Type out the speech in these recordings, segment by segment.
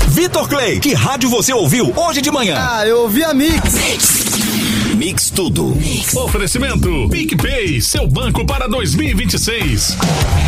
Vitor Clay, que rádio você ouviu hoje de manhã? Eu ouvi a Mix. Mix tudo. Oferecimento PicPay, seu banco para 2026.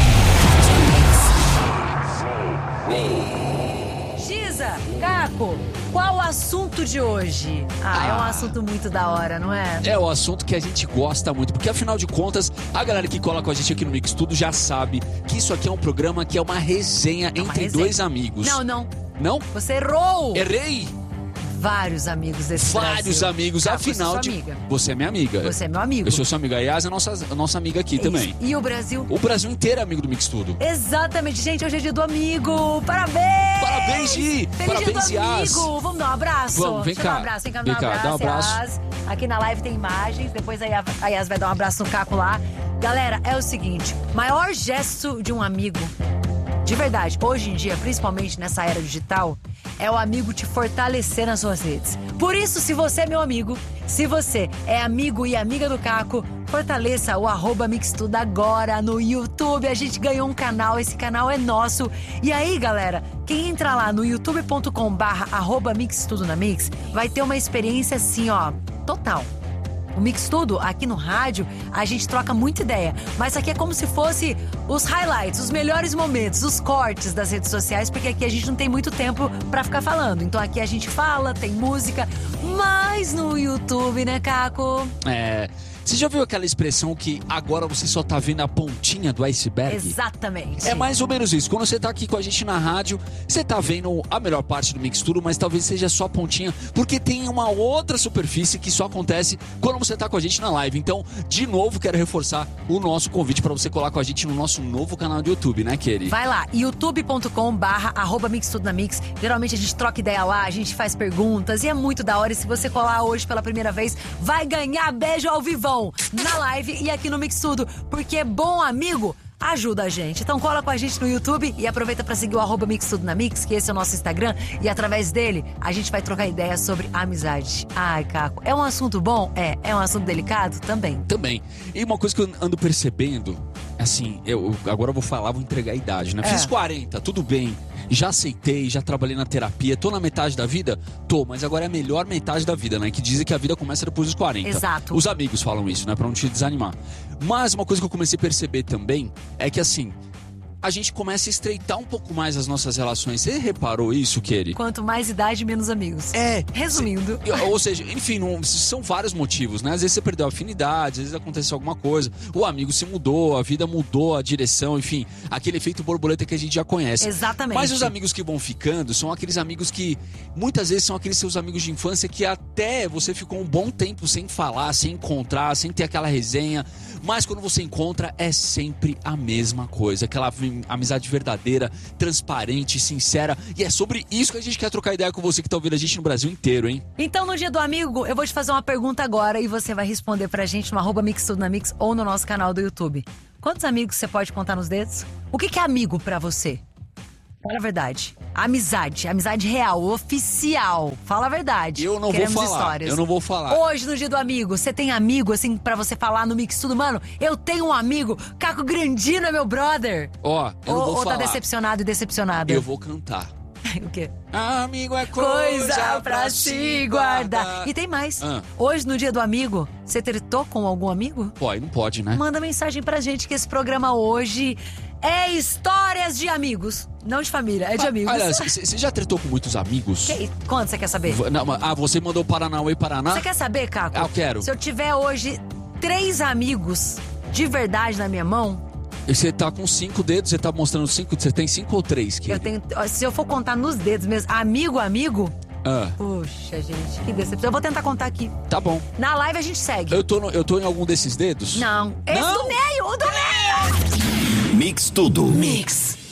Giza, Caco, qual o assunto de hoje? É um assunto muito da hora, não é? É o assunto que a gente gosta muito, porque afinal de contas, a galera que cola com a gente aqui no Mix Tudo já sabe que isso aqui é um programa que é uma resenha entre dois amigos. Não. Não? Você errou! Errei! Vários amigos desse Vários Brasil. amigos, Caco, afinal eu sou de... sua amiga. Você é minha amiga. Você é meu amigo. Eu sou sua amiga. A Yas é a nossa amiga aqui também. E o Brasil? O Brasil inteiro é amigo do Mix Tudo. Exatamente, gente, hoje é dia do amigo. Parabéns! Parabéns, Gi! Feliz Parabéns, dia do Yas! amigo! Vamos dar um abraço? Vamos, vem cá. Dá um abraço, vem cá, Dá um abraço. Yas. Aqui na live tem imagens, depois a Yas vai dar um abraço no Caco lá. Galera, é o seguinte, maior gesto de um amigo, de verdade, hoje em dia, principalmente nessa era digital, é o amigo te fortalecer nas suas redes. Por isso, se você é meu amigo, se você é amigo e amiga do Caco, fortaleça o @mixtudo agora no YouTube. A gente ganhou um canal, esse canal é nosso. E aí, galera, quem entra lá no youtube.com/@mixtudo na Mix vai ter uma experiência assim, ó, total. O Mix Tudo, aqui no rádio, a gente troca muita ideia. Mas aqui é como se fosse os highlights, os melhores momentos, os cortes das redes sociais, porque aqui a gente não tem muito tempo pra ficar falando. Então aqui a gente fala, tem música, mas no YouTube, né, Caco? Você já viu aquela expressão que agora você só tá vendo a pontinha do iceberg? Exatamente. É mais ou menos isso. Quando você tá aqui com a gente na rádio, você tá vendo a melhor parte do Mix Tudo, mas talvez seja só a pontinha, porque tem uma outra superfície que só acontece quando você tá com a gente na live. Então, de novo, quero reforçar o nosso convite pra você colar com a gente no nosso novo canal do YouTube, né, Kelly? Vai lá, youtube.com/@mixtudo na Mix. Geralmente a gente troca ideia lá, a gente faz perguntas e é muito da hora. E se você colar hoje pela primeira vez, vai ganhar beijo ao vivão na live e aqui no Mix Tudo, porque bom amigo ajuda a gente. Então cola com a gente no YouTube e aproveita para seguir o @mixtudo na Mix, que esse é o nosso Instagram, e através dele a gente vai trocar ideias sobre amizade. Ai, Caco, é um assunto bom? É um assunto delicado? Também. E uma coisa que eu ando percebendo, assim, agora eu vou falar, vou entregar a idade, né? Fiz 40, tudo bem, já aceitei, já trabalhei na terapia, tô na metade da vida? Tô, mas agora é a melhor metade da vida, né? Que dizem que a vida começa depois dos 40. Exato. Os amigos falam isso, né? Pra não te desanimar. Mas uma coisa que eu comecei a perceber também é que, assim, a gente começa a estreitar um pouco mais as nossas relações. Você reparou isso, Kelly? Quanto mais idade, menos amigos. Resumindo. Ou seja, enfim, são vários motivos, né? Às vezes você perdeu a afinidade, às vezes aconteceu alguma coisa, o amigo se mudou, a vida mudou, a direção, enfim, aquele efeito borboleta que a gente já conhece. Exatamente. Mas os amigos que vão ficando são aqueles amigos que muitas vezes são aqueles seus amigos de infância que até você ficou um bom tempo sem falar, sem encontrar, sem ter aquela resenha, mas quando você encontra é sempre a mesma coisa, aquela amizade verdadeira, transparente, sincera, e é sobre isso que a gente quer trocar ideia com você que tá ouvindo a gente no Brasil inteiro, hein? Então, no dia do amigo, eu vou te fazer uma pergunta agora e você vai responder pra gente no @mixtudo na Mix ou no nosso canal do YouTube. Quantos amigos você pode contar nos dedos? O que é amigo pra você? Fala a verdade. Amizade real, oficial. Fala a verdade. Eu não Queremos vou falar. histórias. Eu não vou falar. Hoje, no dia do amigo, você tem amigo, assim, pra você falar no Mix Tudo? Mano, eu tenho um amigo, Caco Grandino é meu brother. Ó, eu não vou ou falar. tá decepcionado e decepcionada? Eu vou cantar. O quê? Amigo é coisa pra se guardar. E tem mais. Hoje, no dia do amigo, você tretou com algum amigo? Pô, aí não pode, né? Manda mensagem pra gente que esse programa hoje é histórias de amigos. Não de família, é de amigos. Olha, você já tretou com muitos amigos? Quanto você quer saber? Você mandou Paranauê, Paraná? Você quer saber, Caco? Eu quero. Se eu tiver hoje 3 amigos de verdade na minha mão... E você tá com 5 dedos, você tá mostrando 5, você tem 5 ou 3? Eu tenho, se eu for contar nos dedos mesmo, amigo... Puxa, gente, que decepção. Eu vou tentar contar aqui. Tá bom. Na live a gente segue. Eu tô em algum desses dedos? Não. Esse Não? do meio, o do meio! Mix Tudo. Mix.